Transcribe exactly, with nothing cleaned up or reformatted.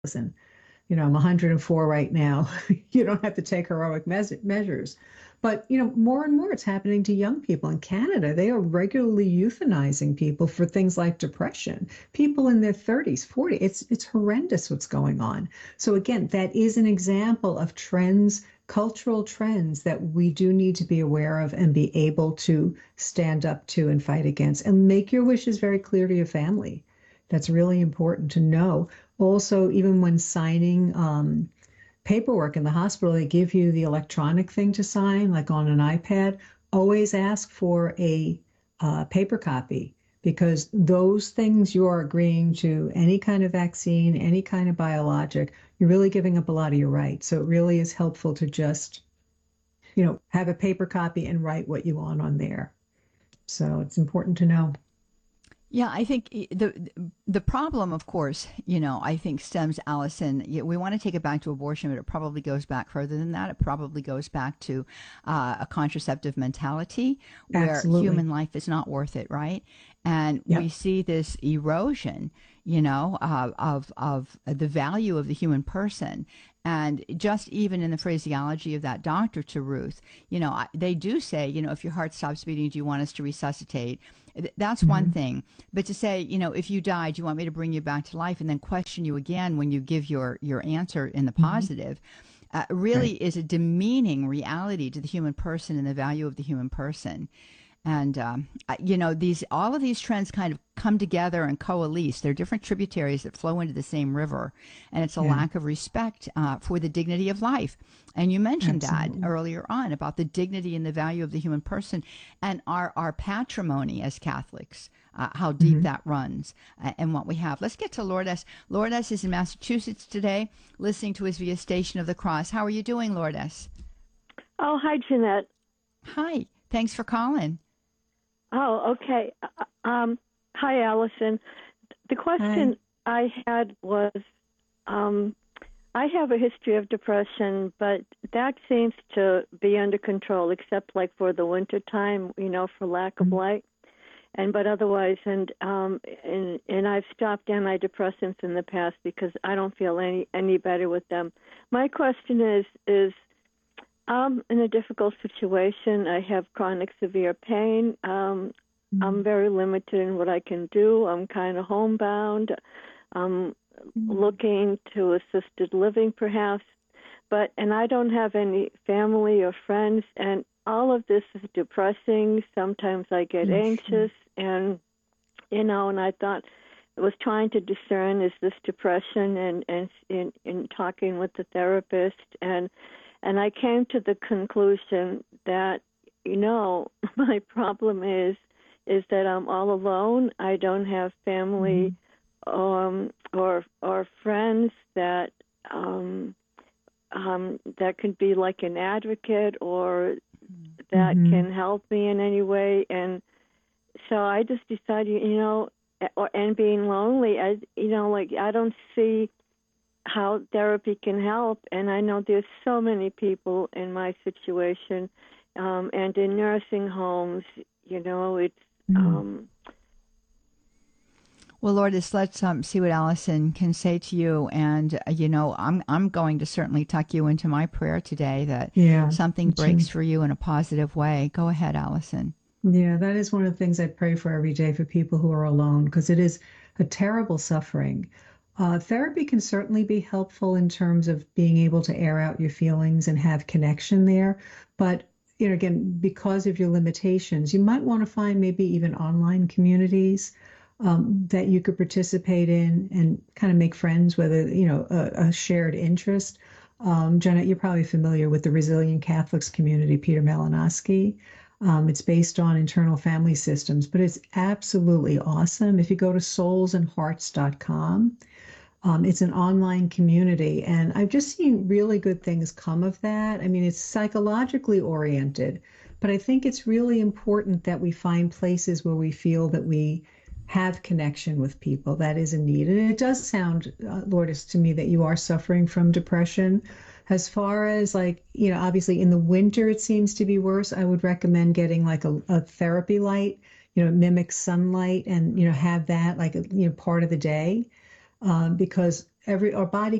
listen, you know, I'm one hundred four right now. You don't have to take heroic mes measures. But, you know, more and more it's happening to young people in Canada. They are regularly euthanizing people for things like depression. People in their thirties, forties. It's it's horrendous what's going on. So again, that is an example of trends, cultural trends that we do need to be aware of and be able to stand up to and fight against. And make your wishes very clear to your family. That's really important to know. Also, even when signing um, paperwork in the hospital, they give you the electronic thing to sign, like on an iPad. Always ask for a uh, paper copy because those things you are agreeing to any kind of vaccine, any kind of biologic, you're really giving up a lot of your rights. So it really is helpful to just, you know, have a paper copy and write what you want on there. So it's important to know. Yeah, I think the the problem, of course, you know, I think stems, Allison. We want to take it back to abortion, but it probably goes back further than that. It probably goes back to uh, a contraceptive mentality where Absolutely. human life is not worth it, right? And we Yep. see this erosion, you know, uh, of of the value of the human person. And just even in the phraseology of that doctor to Ruth, you know, they do say, you know, if your heart stops beating, do you want us to resuscitate? That's one Mhm. thing. But to say, you know, if you died, you want me to bring you back to life and then question you again when you give your, your answer in the Mhm. positive, uh, really Right. is a demeaning reality to the human person and the value of the human person. And um, you know, these all of these trends kind of come together and coalesce. They're different tributaries that flow into the same river, and it's a Yeah. lack of respect uh, for the dignity of life. And you mentioned that Absolutely. earlier on about the dignity and the value of the human person, and our our patrimony as Catholics. Uh, how deep Mhm. that runs uh, and what we have. Let's get to Lourdes. Lourdes is in Massachusetts today, listening to us via Station of the Cross. How are you doing, Lourdes? Oh, hi, Jeanette. Hi. Thanks for calling. Oh, okay. Uh, Um, hi, Allison. The Hi. question I had was, um, I have a history of depression, but that seems to be under control, except like for the winter time, you know, for lack of Mhm. light. And but otherwise, and um, and and I've stopped antidepressants in the past because I don't feel any any better with them. My question is is I'm in a difficult situation. I have chronic severe pain. Um, I'm Mhm. very limited in what I can do. I'm kind of homebound. I'm Mhm. looking to assisted living, perhaps, but and I don't have any family or friends, and all of this is depressing. Sometimes I get I'm sure. anxious, and you know, and I thought I was trying to discern is this depression, and and in, in talking with the therapist, and and I came to the conclusion that, you know, my problem is is that I'm all alone. I don't have family Mhm. um, or or friends that um, um, that could be like an advocate or that Mhm. can help me in any way. And so I just decided, you know, or and being lonely, I you know, like I don't see how therapy can help. And I know there's so many people in my situation, um, and in nursing homes. You know, it's Mhm. um, Well, Lourdes, let's um, see what Allison can say to you. And uh, you know, I'm I'm going to certainly tuck you into my prayer today that Yeah, something me breaks too. for you in a positive way. Go ahead, Allison. Yeah, that is one of the things I pray for every day for people who are alone because it is a terrible suffering. Uh, therapy can certainly be helpful in terms of being able to air out your feelings and have connection there. But, you know, again, because of your limitations, you might want to find maybe even online communities um, that you could participate in and kind of make friends with a, you know, a, a shared interest. Um, Janet, you're probably familiar with the Resilient Catholics community, Peter Malinowski. Um, it's based on internal family systems, but it's absolutely awesome. If you go to souls and hearts dot com, um, it's an online community, and I've just seen really good things come of that. I mean, it's psychologically oriented, but I think it's really important that we find places where we feel that we have connection with people. That is a need. And it does sound, uh, Lourdes, to me that you are suffering from depression. As far as like, you know, obviously in the winter it seems to be worse. I would recommend getting like a, a therapy light, you know, mimic sunlight and, you know, have that like a, you know, part of the day um, because every our body